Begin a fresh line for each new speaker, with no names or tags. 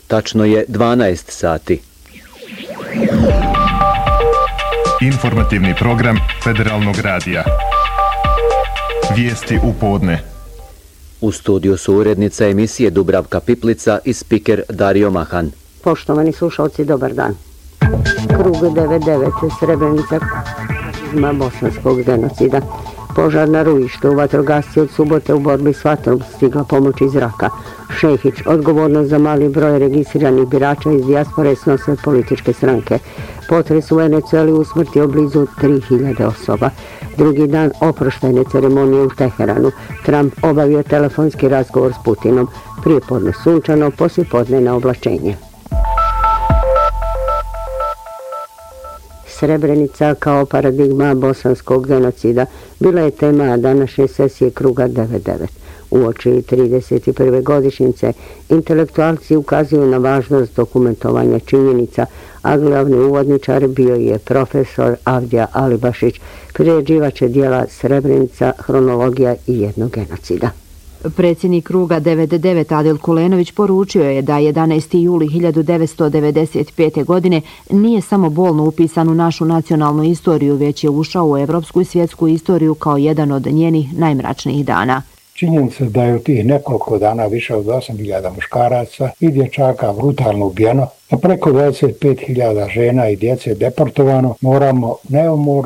tačno je 12 sati.
Informativni program Federalnog radija. Vijesti u podne.
U studiju su urednica emisije Dubravka Piplica i spiker Dario Mahan.
Poštovani slušalci, dobar dan. Krug 99. Srebrenica bosanskog genocida. Požar na rujištu, vatrogasci od subote u borbi s vatrom, stigla pomoć iz zraka. Šehić, odgovornost za mali broj registriranih birača iz dijaspore snose političke stranke. Potres u Venezueli usmrtio blizu 3000 osoba. Drugi dan oproštajne ceremonije u Teheranu. Trump obavio telefonski razgovor s Putinom. Prijepodne sunčano, poslijepodne na oblačenje. Srebrenica kao paradigma bosanskog genocida bila je tema današnje sesije Kruga 99. Uoči 31. godišnjice intelektualci ukazuju na važnost dokumentovanja činjenica, a glavni uvodničar bio je profesor Avdija Alibašić, priređivač djela Srebrenica, hronologija i jednog genocida.
Predsjednik Kruga 99 Adil Kulenović poručio je da 11. juli 1995. godine nije samo bolno upisan u našu nacionalnu istoriju, već je ušao u evropsku i svjetsku istoriju kao jedan od njenih najmračnijih dana.
Činjenica da je u tih nekoliko dana više od 8.000 muškaraca i dječaka brutalno ubijeno, a preko 25.000 žena i djece deportovano, moramo neumorno